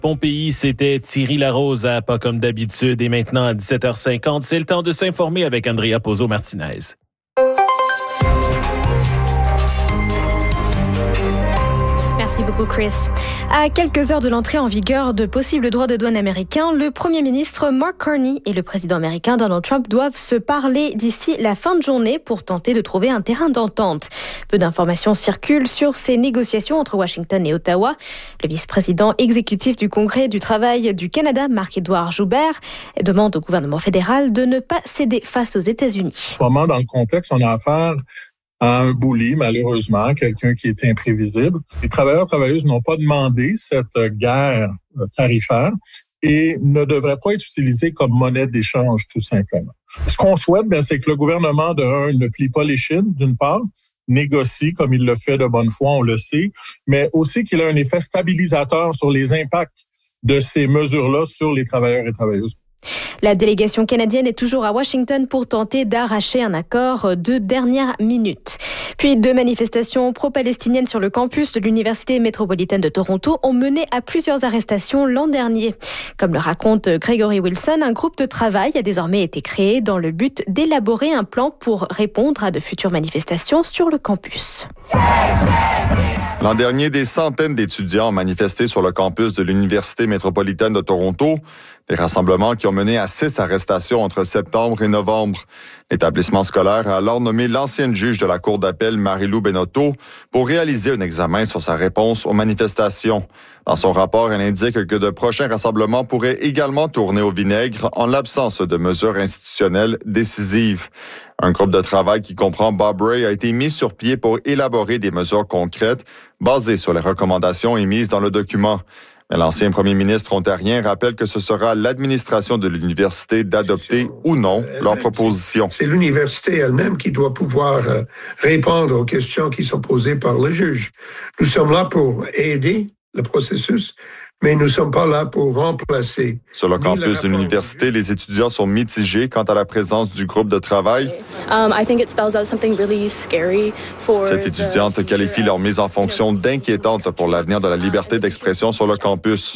Pompéi, c'était Thierry Larose à Pas comme d'habitude. Et maintenant, à 17h50, c'est le temps de s'informer avec Andrea Pozzo-Martinez. Merci beaucoup, Chris. À quelques heures de l'entrée en vigueur de possibles droits de douane américains, le Premier ministre Mark Carney et le président américain Donald Trump doivent se parler d'ici la fin de journée pour tenter de trouver un terrain d'entente. Peu d'informations circulent sur ces négociations entre Washington et Ottawa. Le vice-président exécutif du Congrès du travail du Canada, Marc-Édouard Joubert, demande au gouvernement fédéral de ne pas céder face aux États-Unis. En ce moment, dans le complexe, on a affaire à un bully, malheureusement, quelqu'un qui est imprévisible. Les travailleurs et travailleuses n'ont pas demandé cette guerre tarifaire et ne devrait pas être utilisée comme monnaie d'échange, tout simplement. Ce qu'on souhaite, c'est que le gouvernement, ne plie pas les chines, d'une part, négocie comme il le fait de bonne foi, on le sait, mais aussi qu'il ait un effet stabilisateur sur les impacts de ces mesures-là sur les travailleurs et travailleuses. La délégation canadienne est toujours à Washington pour tenter d'arracher un accord de dernière minute. Puis 2 manifestations pro-palestiniennes sur le campus de l'Université métropolitaine de Toronto ont mené à plusieurs arrestations l'an dernier. Comme le raconte Gregory Wilson, un groupe de travail a désormais été créé dans le but d'élaborer un plan pour répondre à de futures manifestations sur le campus. L'an dernier, des centaines d'étudiants ont manifesté sur le campus de l'Université métropolitaine de Toronto. Des rassemblements qui ont mené à 6 arrestations entre septembre et novembre. L'établissement scolaire a alors nommé l'ancienne juge de la Cour d'appel, Marie-Lou Benotto, pour réaliser un examen sur sa réponse aux manifestations. Dans son rapport, elle indique que de prochains rassemblements pourraient également tourner au vinaigre en l'absence de mesures institutionnelles décisives. Un groupe de travail qui comprend Bob Ray a été mis sur pied pour élaborer des mesures concrètes basées sur les recommandations émises dans le document. Mais l'ancien premier ministre ontarien rappelle que ce sera l'administration de l'université d'adopter ou non leurs propositions. C'est l'université elle-même qui doit pouvoir répondre aux questions qui sont posées par le juge. Nous sommes là pour aider le processus, mais nous ne sommes pas là pour remplacer. Sur le campus de l'université, les étudiants sont mitigés quant à la présence du groupe de travail. Cette étudiante qualifie leur mise en fonction d'inquiétante pour l'avenir de la liberté d'expression sur le campus.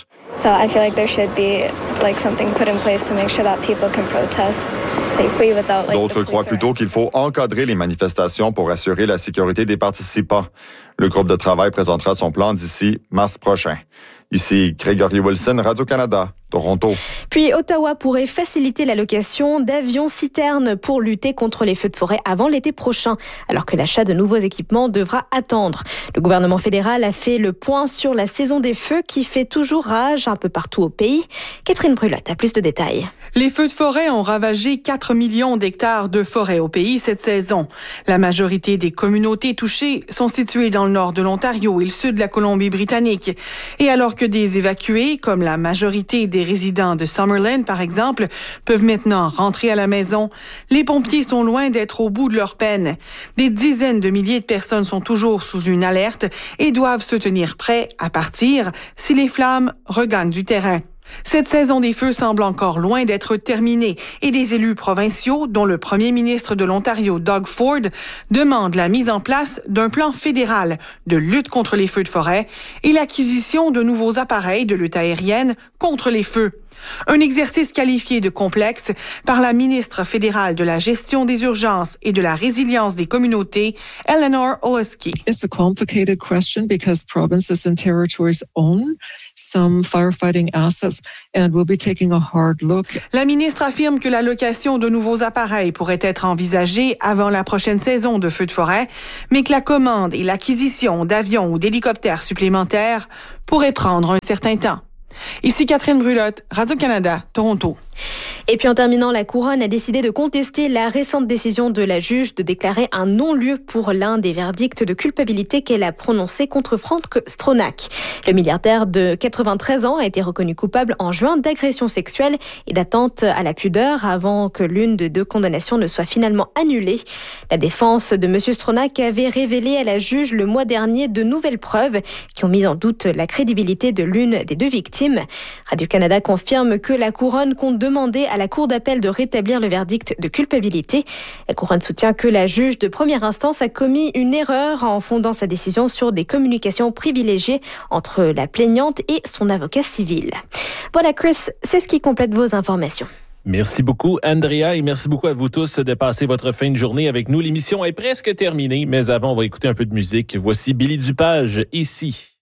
D'autres croient plutôt qu'il faut encadrer les manifestations pour assurer la sécurité des participants. Le groupe de travail présentera son plan d'ici mars prochain. Ici Gregory Wilson, Radio-Canada, Toronto. Puis Ottawa pourrait faciliter l'allocation d'avions citernes pour lutter contre les feux de forêt avant l'été prochain, alors que l'achat de nouveaux équipements devra attendre. Le gouvernement fédéral a fait le point sur la saison des feux qui fait toujours rage un peu partout au pays. Catherine Brulotte a plus de détails. Les feux de forêt ont ravagé 4 millions d'hectares de forêt au pays cette saison. La majorité des communautés touchées sont situées dans le nord de l'Ontario et le sud de la Colombie-Britannique. Et alors que des évacués, comme la majorité des résidents de Summerlin, par exemple, peuvent maintenant rentrer à la maison, les pompiers sont loin d'être au bout de leur peine. Des dizaines de milliers de personnes sont toujours sous une alerte et doivent se tenir prêts à partir si les flammes regagnent du terrain. Cette saison des feux semble encore loin d'être terminée et des élus provinciaux, dont le premier ministre de l'Ontario, Doug Ford, demandent la mise en place d'un plan fédéral de lutte contre les feux de forêt et l'acquisition de nouveaux appareils de lutte aérienne contre les feux. Un exercice qualifié de complexe par la ministre fédérale de la gestion des urgences et de la résilience des communautés, Eleanor Oleski. It's a complicated question because provinces and territories own some firefighting assets and we'll be taking a hard look. La ministre affirme que l'allocation de nouveaux appareils pourrait être envisagée avant la prochaine saison de feux de forêt, mais que la commande et l'acquisition d'avions ou d'hélicoptères supplémentaires pourraient prendre un certain temps. Ici Catherine Brulotte, Radio-Canada, Toronto. Et puis en terminant, la Couronne a décidé de contester la récente décision de la juge de déclarer un non-lieu pour l'un des verdicts de culpabilité qu'elle a prononcé contre Frank Stronach. Le milliardaire de 93 ans a été reconnu coupable en juin d'agression sexuelle et d'atteinte à la pudeur avant que l'une des 2 condamnations ne soit finalement annulée. La défense de M. Stronach avait révélé à la juge le mois dernier de nouvelles preuves qui ont mis en doute la crédibilité de l'une des 2 victimes. Radio-Canada confirme que la Couronne compte demander à à la Cour d'appel de rétablir le verdict de culpabilité. La couronne soutient que la juge de première instance a commis une erreur en fondant sa décision sur des communications privilégiées entre la plaignante et son avocat civil. Voilà Chris, c'est ce qui complète vos informations. Merci beaucoup, Andrea, et merci beaucoup à vous tous de passer votre fin de journée avec nous. L'émission est presque terminée, mais avant, on va écouter un peu de musique. Voici Billy Dupage, Ici.